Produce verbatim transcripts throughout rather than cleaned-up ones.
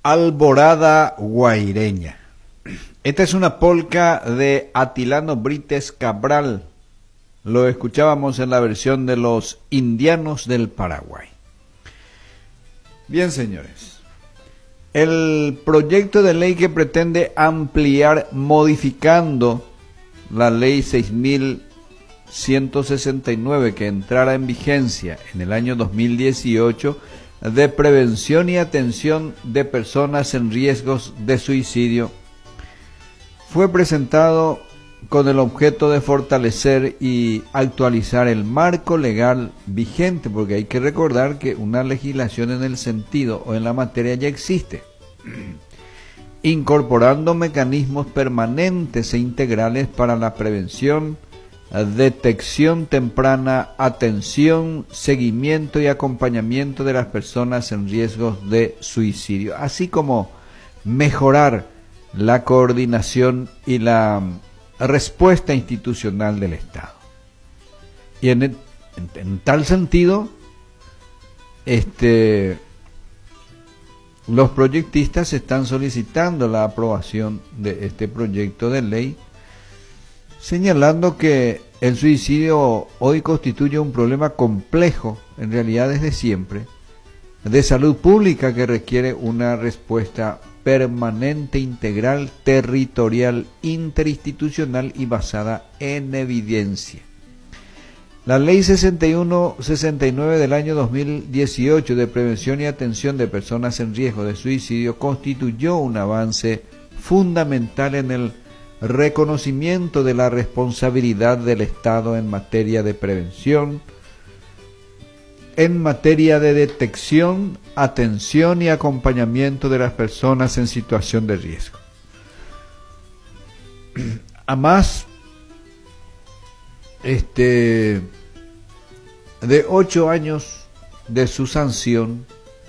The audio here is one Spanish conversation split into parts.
Alborada Guaireña. Esta es una polca de Atilano Brites Cabral. Lo escuchábamos en la versión de los Indianos del Paraguay. Bien, señores. El proyecto de ley que pretende ampliar modificando la ley seis mil ciento sesenta y nueve que entrara en vigencia en el año dos mil dieciocho de prevención y atención de personas en riesgos de suicidio, fue presentado con el objeto de fortalecer y actualizar el marco legal vigente, porque hay que recordar que una legislación en el sentido o en la materia ya existe, incorporando mecanismos permanentes e integrales para la prevención, detección temprana, atención, seguimiento y acompañamiento de las personas en riesgos de suicidio, así como mejorar la coordinación y la respuesta institucional del Estado. Y en, en, en tal sentido, este, los proyectistas están solicitando la aprobación de este proyecto de ley, señalando que el suicidio hoy constituye un problema complejo, en realidad desde siempre, de salud pública que requiere una respuesta permanente, integral, territorial, interinstitucional y basada en evidencia. La Ley sesenta y uno sesenta y nueve del año dos mil dieciocho de prevención y atención de personas en riesgo de suicidio constituyó un avance fundamental en el reconocimiento de la responsabilidad del Estado en materia de prevención, en materia de detección, atención y acompañamiento de las personas en situación de riesgo. A más este, de ocho años de su sanción,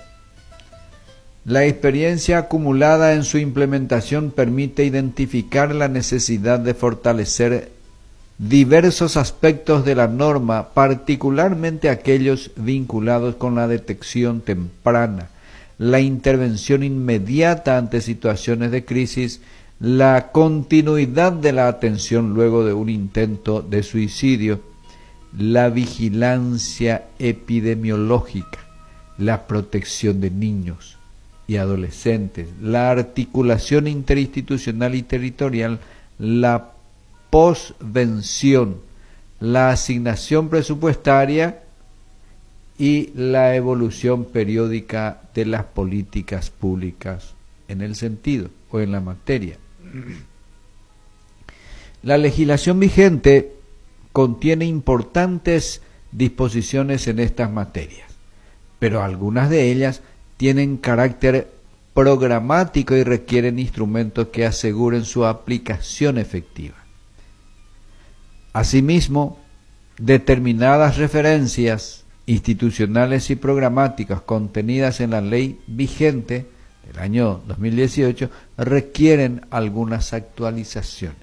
la experiencia acumulada en su implementación permite identificar la necesidad de fortalecer diversos aspectos de la norma, particularmente aquellos vinculados con la detección temprana, la intervención inmediata ante situaciones de crisis, la continuidad de la atención luego de un intento de suicidio, la vigilancia epidemiológica, la protección de niños y adolescentes, la articulación interinstitucional y territorial, la posvención, la asignación presupuestaria y la evolución periódica de las políticas públicas en el sentido o en la materia. La legislación vigente contiene importantes disposiciones en estas materias, pero algunas de ellas tienen carácter programático y requieren instrumentos que aseguren su aplicación efectiva. Asimismo, determinadas referencias institucionales y programáticas contenidas en la ley vigente del año dos mil dieciocho requieren algunas actualizaciones.